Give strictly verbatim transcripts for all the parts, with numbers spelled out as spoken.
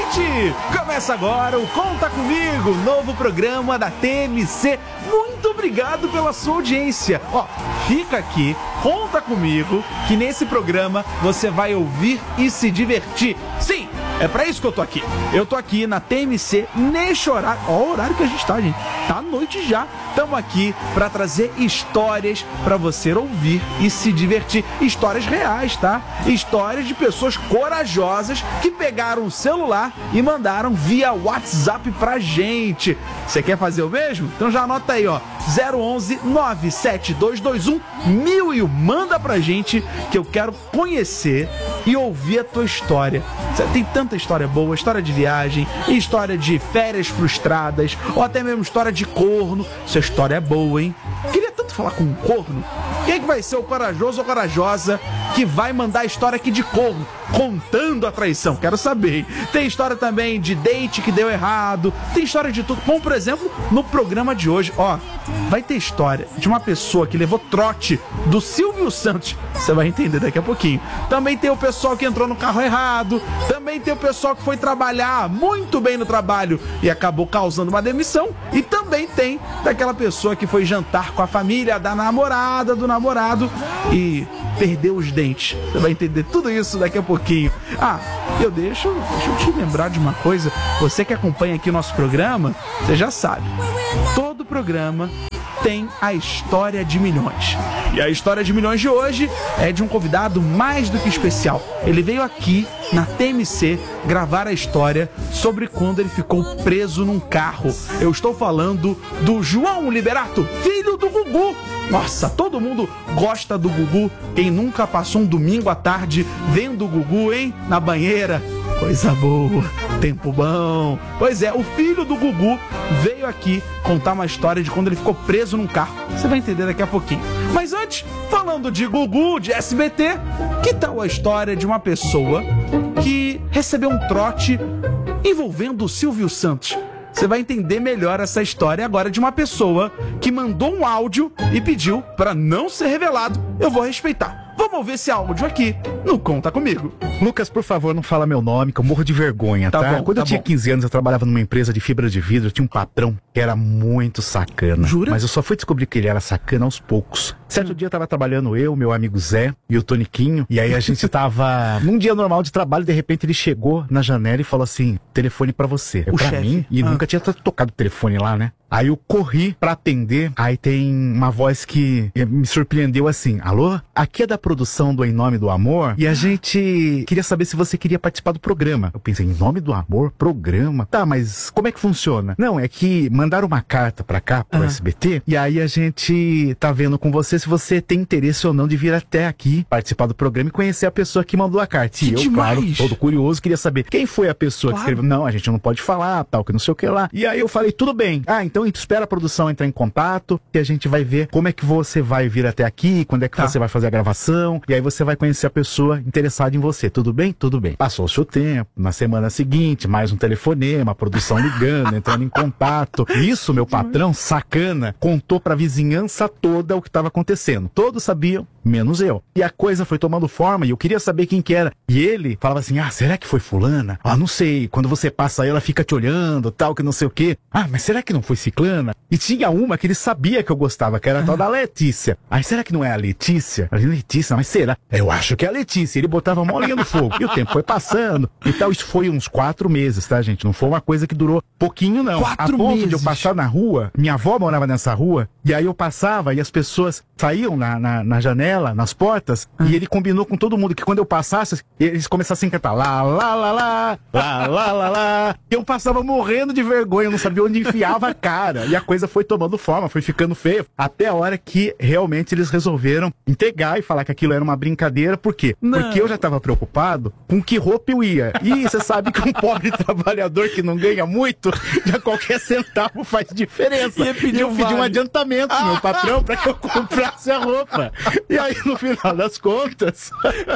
gente! Começa agora o Conta Comigo, novo programa da T M C. Muito obrigado pela sua audiência. Ó, fica aqui, conta comigo, que nesse programa você vai ouvir e se divertir. Sim! É pra isso que eu tô aqui. Eu tô aqui na T M C neste horário. Ó o horário que a gente tá, gente. Tá à noite já. Tamo aqui pra trazer histórias pra você ouvir e se divertir. Histórias reais, tá? Histórias de pessoas corajosas que pegaram o celular e mandaram via WhatsApp pra gente. Você quer fazer o mesmo? Então já anota aí, ó. zero onze nove sete dois dois um mil e manda pra gente que eu quero conhecer e ouvir a tua história. Tem tanta história boa, história de viagem, história de férias frustradas, ou até mesmo história de corno. Sua história é boa, hein? Queria tanto falar com um corno. Quem é que vai ser o corajoso ou corajosa que vai mandar a história aqui de corno, contando a traição? Quero saber, hein? Tem história também de date que deu errado, tem história de tudo. Como, por exemplo, no programa de hoje, ó, vai ter história de uma pessoa que levou trote do Silvio Santos. Você vai entender daqui a pouquinho. Também tem o pessoal que entrou no carro errado. Também tem o pessoal que foi trabalhar muito bem no trabalho e acabou causando uma demissão. E também tem daquela pessoa que foi jantar com a família da namorada, do namorado e perdeu os dentes. Você vai entender tudo isso daqui a pouquinho. Ah, eu deixo, deixa eu te lembrar de uma coisa. Você que acompanha aqui o nosso programa, você já sabe. Todo programa tem a história de milhões. E a história de milhões de hoje é de um convidado mais do que especial. Ele veio aqui na T M C gravar a história sobre quando ele ficou preso num carro. Eu estou falando do João Liberato, filho do Gugu. Nossa, todo mundo gosta do Gugu. Quem nunca passou um domingo à tarde vendo o Gugu, hein? Na banheira. Coisa boa, tempo bom. Pois é, o filho do Gugu veio aqui contar uma história de quando ele ficou preso num carro. Você vai entender daqui a pouquinho. Mas antes, falando de Gugu, de S B T, que tal a história de uma pessoa que recebeu um trote envolvendo o Silvio Santos? Você vai entender melhor essa história agora de uma pessoa que mandou um áudio e pediu para não ser revelado. Eu vou respeitar. Vamos ouvir esse áudio aqui no Conta Comigo. Lucas, por favor, não fala meu nome, que eu morro de vergonha, tá? Tá bom, Quando tá eu tinha bom. quinze anos, eu trabalhava numa empresa de fibra de vidro, eu tinha um patrão que era muito sacana. Jura? Mas eu só fui descobrir que ele era sacana aos poucos. Certo dia eu tava trabalhando eu, meu amigo Zé e o Toniquinho, e aí a gente tava num dia normal de trabalho, de repente ele chegou na janela e falou assim, telefone pra você. É O pra chefe. mim, e Ah. nunca tinha tocado o telefone lá, né? Aí eu corri pra atender, aí tem uma voz que me surpreendeu assim, alô? Aqui é da produção do Em Nome do Amor, e a gente queria saber se você queria participar do programa. Eu pensei, Em Nome do Amor? Programa? Tá, mas como é que funciona? Não, é que mandaram uma carta pra cá, pro Ah. S B T, e aí a gente tá vendo com você se você tem interesse ou não de vir até aqui, participar do programa e conhecer a pessoa que mandou a carta. Que E eu, demais! claro, todo curioso, queria saber quem foi a pessoa Claro. que escreveu. Não, a gente não pode falar, tal, que não sei o que lá. E aí eu falei, tudo bem. Ah, então espera a produção entrar em contato, que a gente vai ver como é que você vai vir até aqui, quando é que Tá. você vai fazer a gravação, e aí você vai conhecer a pessoa interessada em você. Tudo bem? Tudo bem. Passou o seu tempo. Na semana seguinte, mais um telefonema, a produção ligando, entrando em contato. Isso, meu patrão, sacana, contou pra vizinhança toda o que estava acontecendo. Todos sabiam, menos eu. E a coisa foi tomando forma e eu queria saber quem que era. E ele falava assim, ah, será que foi fulana? Ah, não sei. Quando você passa aí, ela fica te olhando, tal, que não sei o quê. Ah, mas será que não foi ciclana? E tinha uma que ele sabia que eu gostava, que era a tal da Letícia. Ah, será que não é a Letícia? Eu falei, Letícia, mas será? Eu acho que é a Letícia. Ele botava a molinha no fogo. E o tempo foi passando. E tal, isso foi uns quatro meses, tá, gente? Não foi uma coisa que durou pouquinho, não. Quatro a ponto meses. de eu passar na rua, minha avó morava nessa rua, e aí eu passava e as pessoas saíam na, na, na janela, nas portas, e ele combinou com todo mundo que quando eu passasse, eles começassem a cantar lá, lá, lá, lá, lá, lá, lá, lá. E eu passava morrendo de vergonha, eu não sabia onde enfiava a cara. E a coisa foi tomando forma, foi ficando feia, até a hora que realmente eles resolveram entregar e falar que aquilo era uma brincadeira. Por quê? Não. Porque eu já estava preocupado com que roupa eu ia. E você sabe que um pobre trabalhador que não ganha muito, já qualquer centavo faz diferença. Ia pedir E eu um pedi um vale. adiantamento pro meu patrão para que eu comprasse a roupa. E aí, no final das contas,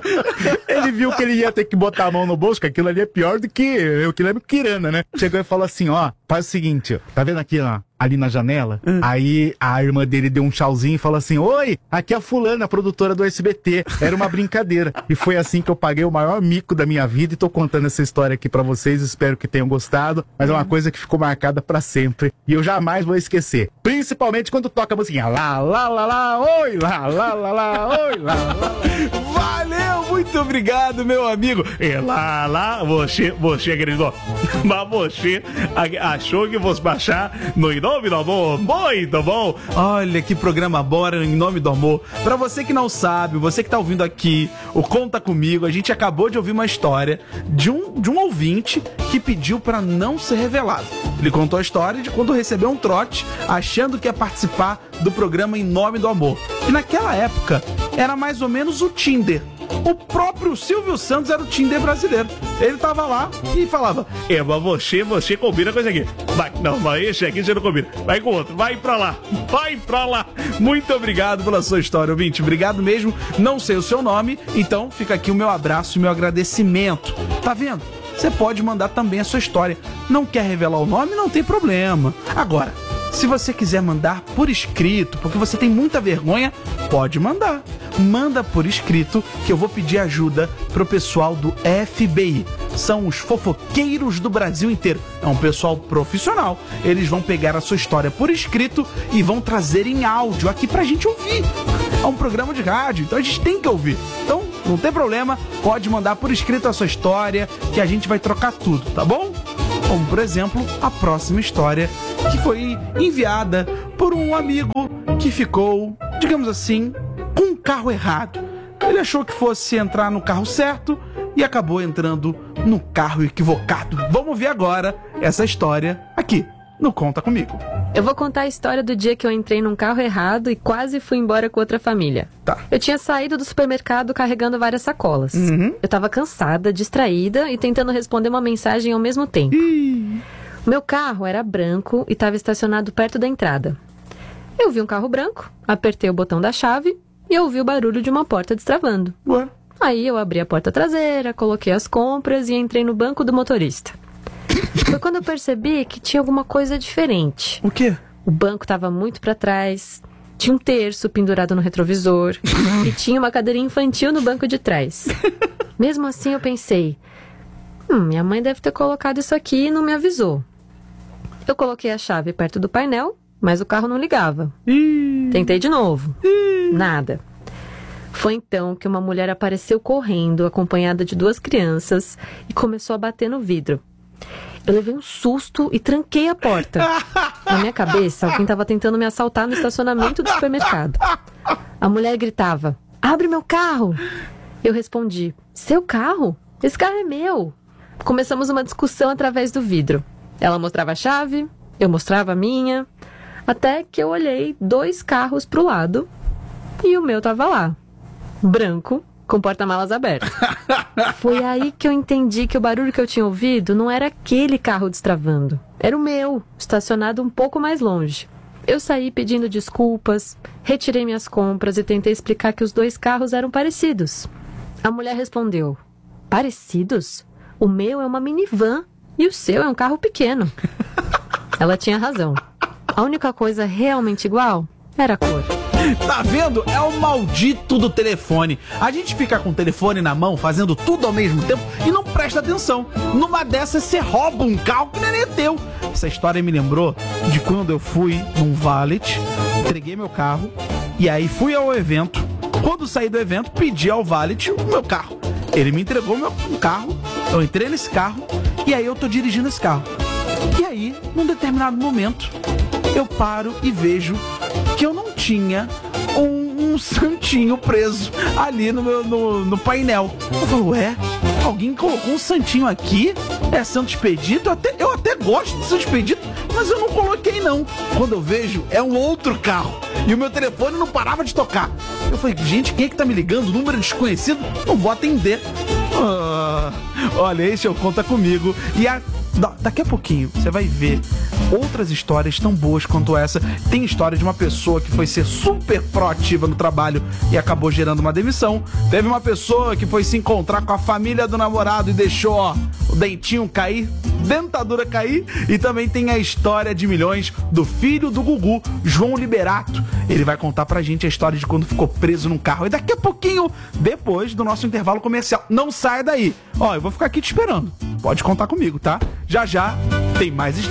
ele viu que ele ia ter que botar a mão no bolso, que aquilo ali é pior do que eu que lembro Kirana, né? Chegou e falou assim, ó, faz o seguinte, ó, tá vendo aqui, ó, ali na janela. Hum. Aí a irmã dele deu um tchauzinho e falou assim: oi, aqui é a fulana, a produtora do S B T. Era uma brincadeira. E foi assim que eu paguei o maior mico da minha vida e tô contando essa história aqui pra vocês. Espero que tenham gostado. Mas é uma coisa que ficou marcada pra sempre. E eu jamais vou esquecer. Principalmente quando toca a musiquinha. Lá, lá, lá, lá, oi, lá, lá, lá, lá, oi, lá, lá, lá. Valeu, muito obrigado, meu amigo. E lá, lá, você, você, querido, mas você achou que fosse baixar no Em Nome do Amor? Muito bom. Olha que programa bom, era Em Nome do Amor. Pra você que não sabe, você que tá ouvindo aqui, o Conta Comigo, a gente acabou de ouvir uma história de um, de um ouvinte que pediu pra não ser revelado. Ele contou a história de quando recebeu um trote, achando que ia participar do programa Em Nome do Amor. E naquela época, era mais ou menos o Tinder. O próprio Silvio Santos era o Tinder brasileiro. Ele tava lá e falava: é, mas você, você combina com esse aqui. Vai, não, mas esse aqui você não combina. Vai com outro, vai pra lá, vai pra lá. Muito obrigado pela sua história, ouvinte. Obrigado mesmo. Não sei o seu nome, então fica aqui o meu abraço e o meu agradecimento. Tá vendo? Você pode mandar também a sua história. Não quer revelar o nome? Não tem problema. Agora, se você quiser mandar por escrito, porque você tem muita vergonha, pode mandar. Manda por escrito que eu vou pedir ajuda pro pessoal do F B I. São os fofoqueiros do Brasil inteiro. É um pessoal profissional. Eles vão pegar a sua história por escrito e vão trazer em áudio aqui pra gente ouvir. É um programa de rádio, então a gente tem que ouvir. Então, não tem problema, pode mandar por escrito a sua história que a gente vai trocar tudo, tá bom? Como, por exemplo, a próxima história que foi enviada por um amigo que ficou, digamos assim, com um carro errado. Ele achou que fosse entrar no carro certo e acabou entrando no carro equivocado. Vamos ver agora essa história aqui no Conta Comigo. Eu vou contar a história do dia que eu entrei num carro errado e quase fui embora com outra família. Tá. Eu tinha saído do supermercado carregando várias sacolas. Uhum. Eu tava cansada, distraída e tentando responder uma mensagem ao mesmo tempo. Ih. Meu carro era branco e estava estacionado perto da entrada. Eu vi um carro branco, apertei o botão da chave e ouvi o barulho de uma porta destravando. Ué? Aí eu abri a porta traseira, coloquei as compras e entrei no banco do motorista. Foi quando eu percebi que tinha alguma coisa diferente. O quê? O banco estava muito para trás, tinha um terço pendurado no retrovisor e tinha uma cadeirinha infantil no banco de trás. Mesmo assim eu pensei, hum, minha mãe deve ter colocado isso aqui e não me avisou. Eu coloquei a chave perto do painel, mas o carro não ligava. Ih. Tentei de novo. Ih. Nada. Foi então que uma mulher apareceu correndo, acompanhada de duas crianças, e começou a bater no vidro. Eu levei um susto e tranquei a porta. Na minha cabeça, alguém estava tentando me assaltar no estacionamento do supermercado. A mulher gritava, abre meu carro! Eu respondi, seu carro? Esse carro é meu! Começamos uma discussão através do vidro. Ela mostrava a chave, eu mostrava a minha, até que eu olhei dois carros pro lado e o meu tava lá, branco, com porta-malas aberto. Foi aí que eu entendi que o barulho que eu tinha ouvido não era aquele carro destravando. Era o meu, estacionado um pouco mais longe. Eu saí pedindo desculpas, retirei minhas compras e tentei explicar que os dois carros eram parecidos. A mulher respondeu, parecidos? O meu é uma minivan e o seu é um carro pequeno. Ela tinha razão. A única coisa realmente igual era a cor. Tá vendo? É o maldito do telefone. A gente fica com o telefone na mão, fazendo tudo ao mesmo tempo e não presta atenção. Numa dessas, você rouba um carro que não é nem teu. Essa história me lembrou de quando eu fui num valet, entreguei meu carro e aí fui ao evento. Quando saí do evento, pedi ao valet o meu carro. Ele me entregou meu um carro, eu entrei nesse carro e aí eu tô dirigindo esse carro. E aí, num determinado momento, eu paro e vejo que eu não tinha um, um santinho preso ali no, meu, no, no painel. Eu falo, ué, alguém colocou um santinho aqui? É Santo Expedito? Eu até, eu até gosto de Santo Expedito, mas eu não coloquei não. Quando eu vejo, é um outro carro. E o meu telefone não parava de tocar. Eu falei, gente, quem é que tá me ligando? Número desconhecido? Não vou atender. Ah, olha, esse é o Conta Comigo. E a daqui a pouquinho você vai ver outras histórias tão boas quanto essa. Tem história de uma pessoa que foi ser super proativa no trabalho e acabou gerando uma demissão. Teve uma pessoa que foi se encontrar com a família do namorado e deixou, ó, o dentinho cair dentadura cair. E também tem a história de milhões do filho do Gugu, João Liberato. Ele vai contar pra gente a história de quando ficou preso num carro. E daqui a pouquinho, depois do nosso intervalo comercial. Não sai daí. Ó, eu vou ficar aqui te esperando. Pode contar comigo, tá? Já já tem mais história.